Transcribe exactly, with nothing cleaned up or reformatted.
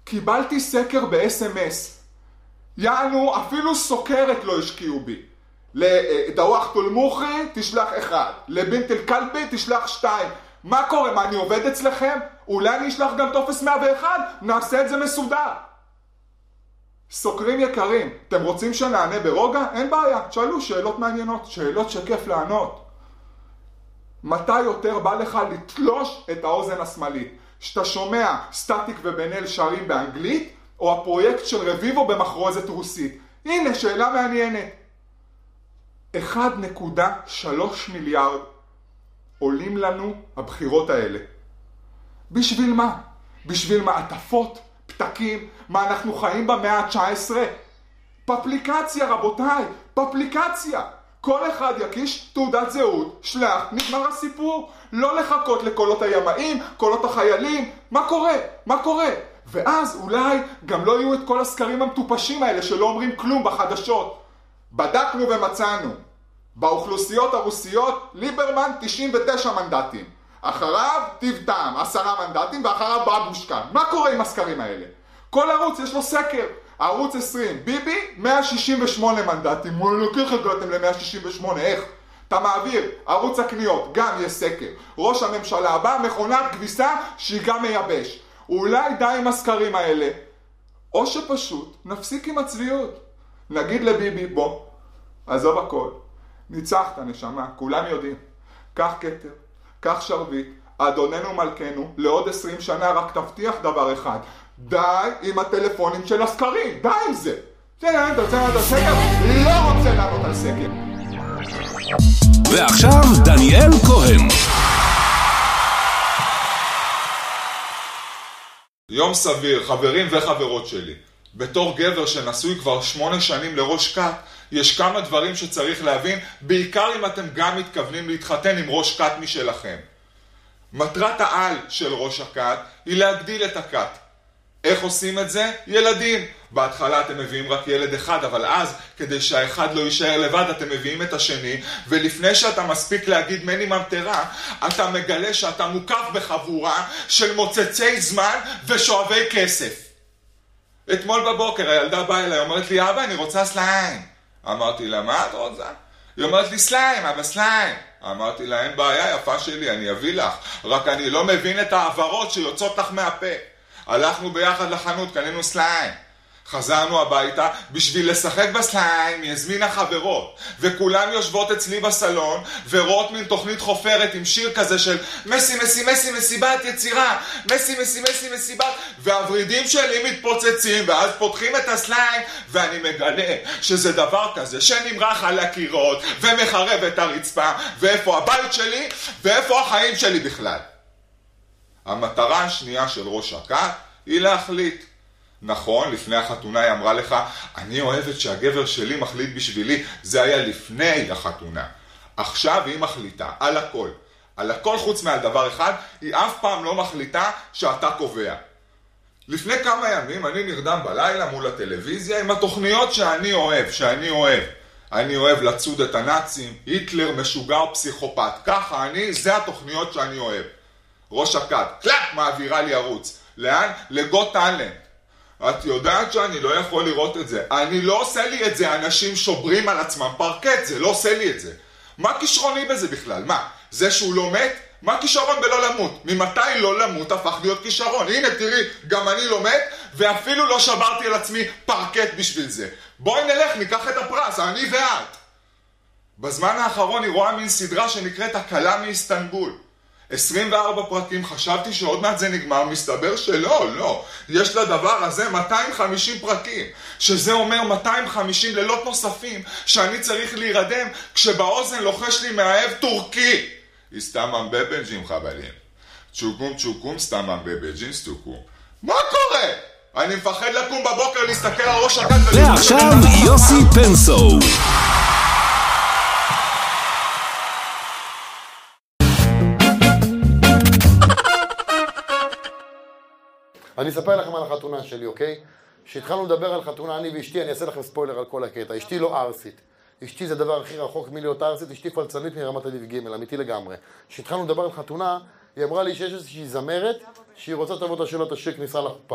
קיבלתי סקר ב-אס אם אס. יענו, אפילו סוקרת לא השקיעו בי. לדווח תולמוכי תשלח אחד, לבינט אל קלבי תשלח שתיים. מה קורה? מה, אני עובד אצלכם? אולי אני אשלח גם טופס מאה ואחת? נעשה את זה מסודר. סוקרים יקרים, אתם רוצים שנענה ברוגע? אין בעיה, תשאלו שאלות מעניינות, שאלות שכיף לענות. מתי יותר בא לך לתלוש את האוזן השמאלית? שאתה שומע סטטיק ובן אל שרים באנגלית, או הפרויקט של רביבו במחרוזת רוסית? הנה, שאלה מעניינת. אחד נקודה שלוש מיליארד עולים לנו הבחירות האלה. בשביל מה? בשביל מעטפות, פתקים, מה אנחנו חיים במאה ה-תשע עשרה? פפליקציה רבותיי, פפליקציה. כל אחד יקיש תעודת זהות, שלח, נגמר הסיפור. לא לחכות לקולות הימאים, קולות החיילים. מה קורה? מה קורה? ואז אולי גם לא יהיו את כל הסקרים המטופשים האלה שלא אומרים כלום בחדשות. בדקנו ומצאנו. באוכלוסיות הרוסיות, ליברמן תשעים ותשע מנדטים. אחריו טיבטם, עשרה מנדטים, ואחריו בבושקן. מה קורה עם הסקרים האלה? כל ערוץ יש לו סקר. ערוץ עשרים, ביבי, מאה שישים ושמונה מנדטים. וואלה, איך הגעתם ל-מאה שישים ושמונה? איך? אתה מעביר, ערוץ הקניות, גם יש סקר. ראש הממשלה הבא, מכונת כביסה שהיא גם מייבש. אולי די עם הסקרים האלה. או שפשוט נפסיק עם הצביעות. נגיד לביבי, בוא, עזוב הכל. ניצחת נשמה, כולם יודעים. קח כתר, קח שרביט, אדוננו מלכנו, לעוד עשרים שנה רק תבטיח דבר אחד. די עם הטלפונים של הסקרים, די עם זה. זה, אתה רוצה לענות על סקר? לא רוצה לענות על סקר. ועכשיו דניאל כהן. יום סביר, חברים וחברות שלי. בתור גבר שנשוי כבר שמונה שנים לראש כת, יש כמה דברים שצריך להבין, בעיקר אם אתם גם מתכוונים להתחתן עם ראש כת משלכם. מטרת העל של ראש הכת היא להגדיל את הכת. איך עושים את זה? ילדים. בהתחלה אתם מביאים רק ילד אחד, אבל אז, כדי שהאחד לא יישאר לבד, אתם מביאים את השני, ולפני שאתה מספיק להגיד מני ממטרה, אתה מגלה שאתה מוקף בחבורה של מוצצי זמן ושואבי כסף. אתמול בבוקר הילדה באה אליי, אומרת לי, אבא, אני רוצה סליים. אמרתי לה, מה את רוצה? היא אומרת לי, סליים, אבא, סליים. אמרתי לה, אין בעיה, יפה שלי, אני אביא לך. רק אני לא מבין את העברות שיוצאות לך מהפה. הלכנו ביחד לחנות, קנינו סליים. חזרנו הביתה, בשביל לשחק בסליים, היא הזמינה חברות. וכולם יושבות אצלי בסלון, ורואות מין תוכנית חופרת עם שיר כזה של מסי, מסי, מסי, מסיבת יצירה, מסי, מסי, מסי, מסיבת, והוורידים שלי מתפוצצים, ואז פותחים את הסליים, ואני מגלה שזה דבר כזה שנמרח על הקירות, ומחרב את הרצפה, ואיפה הבית שלי, ואיפה החיים שלי בכלל. המטרה השנייה של ראש הכת היא להחליט. נכון, לפני החתונה היא אמרה לך, אני אוהבת שהגבר שלי מחליט בשבילי. זה היה לפני החתונה. עכשיו היא מחליטה על הכל. על הכל חוץ מעל דבר אחד, היא אף פעם לא מחליטה שאתה קובע. לפני כמה ימים אני נרדם בלילה מול הטלוויזיה עם התוכניות שאני אוהב, שאני אוהב. אני אוהב לצוד את הנאצים, היטלר משוגע או פסיכופת. ככה אני, זה התוכניות שאני אוהב. ראש הכת, קלאק, מעבירה לי ערוץ. לאן? לגוט טאלנט. את יודעת שאני לא יכול לראות את זה. אני לא עושה לי את זה, אנשים שוברים על עצמם פרקט, זה לא עושה לי את זה. מה כישרוני בזה בכלל? מה? זה שהוא לא מת? מה כישרון בלא למות? ממתי לא למות הפך להיות כישרון? הנה תראי, גם אני לא מת, ואפילו לא שברתי על עצמי פרקט בשביל זה. בואי נלך, ניקח את הפרס, אני ואת. בזמן האחרון היא רואה מין סדרה שנקראת הקלה מאיסטנבול. עשרים וארבע פרקים, חשבתי שעוד מעט זה נגמר, מסתבר שלא, לא. יש לדבר הזה מאתיים וחמישים פרקים, שזה אומר מאתיים וחמישים לילות נוספים, שאני צריך להירדם כשבאוזן לוחש לי מאהב טורקי. הסתמם בבנג'ים חבלים. צ'וקום צ'וקום סתמם בבנג'ים סטוקום. מה קורה? אני מפחד לקום בבוקר להסתכל על ראש הכת. ועכשיו יוסי פנסו. אני אספר לכם על החתונה שלי, אוקיי? כשהתחלנו לדבר על חתונה, אני ואשתי, אני אעשה לכם ספוילר על כל הקטע. אשתי לא ארסית. אשתי זה דבר הכי רחוק מלהיות ארסית, אשתי פלצנית מרמת אביב ג', אמיתי לגמרי. כשהתחלנו לדבר על חתונה, היא אמרה לי שיש איזושהי זמרת שהיא רוצה תבוא את השאלות השיר כניסה לחופה.